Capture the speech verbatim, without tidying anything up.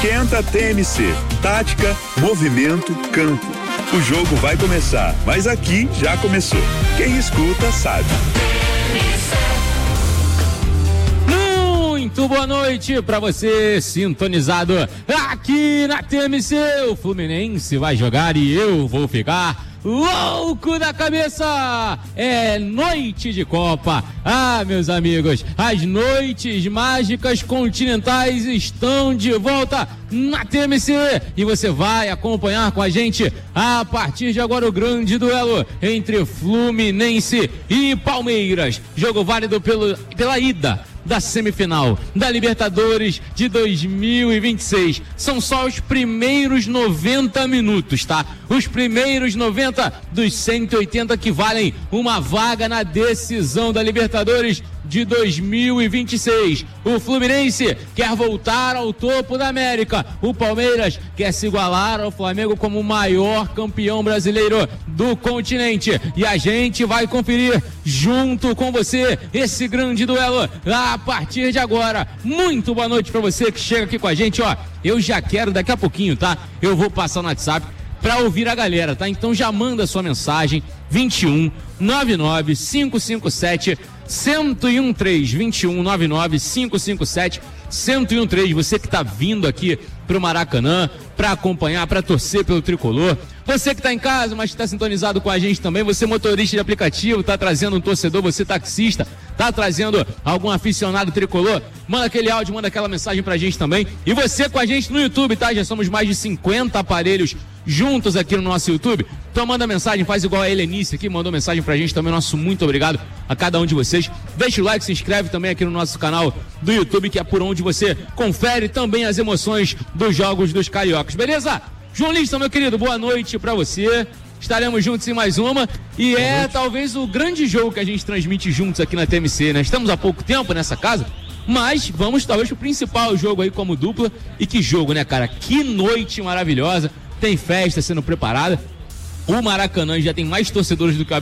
Esquenta T M C. Tática, movimento, campo. O jogo vai começar, mas aqui já começou. Quem escuta sabe. Muito boa noite pra você, sintonizado aqui na T M C. O Fluminense vai jogar e eu vou ficar louco da cabeça. É noite de Copa. Ah, meus amigos, as noites mágicas continentais estão de volta na T M C e você vai acompanhar com a gente a partir de agora o grande duelo entre Fluminense e Palmeiras. Jogo válido pelo, pela ida da semifinal da Libertadores de dois mil e vinte e seis. São só os primeiros noventa minutos, tá? Os primeiros noventa dos cento e oitenta que valem uma vaga na decisão da Libertadores de dois mil e vinte e seis. O Fluminense quer voltar ao topo da América. O Palmeiras quer se igualar ao Flamengo como o maior campeão brasileiro do continente. E a gente vai conferir junto com você esse grande duelo a partir de agora. Muito boa noite pra você que chega aqui com a gente, ó. Eu já quero daqui a pouquinho, tá? Eu vou passar no WhatsApp pra ouvir a galera, tá? Então já manda sua mensagem vinte e um, nove nove cinco cinco sete, um zero um três, vinte e um, nove nove cinco cinco sete, um zero um três. Você que tá vindo aqui pro Maracanã para acompanhar, para torcer pelo tricolor. Você que tá em casa, mas está sintonizado com a gente também. Você motorista de aplicativo, tá trazendo um torcedor, você taxista, tá trazendo algum aficionado tricolor, manda aquele áudio, manda aquela mensagem pra gente também. E você com a gente no YouTube, tá? Já somos mais de cinquenta aparelhos juntos aqui no nosso YouTube. Então manda mensagem, faz igual a Helenice aqui, mandou mensagem pra gente também. Nosso muito obrigado a cada um de vocês. Deixa o like, se inscreve também aqui no nosso canal do YouTube, que é por onde você confere também as emoções dos jogos dos cariocas, beleza? João Liston, meu querido, boa noite pra você. Estaremos juntos em mais uma. E é talvez o grande jogo que a gente transmite juntos aqui na T M C, né? Estamos há pouco tempo nessa casa, mas vamos talvez pro principal jogo aí como dupla. E que jogo, né, cara? Que noite maravilhosa. Tem festa sendo preparada. O Maracanã já tem mais torcedores do que o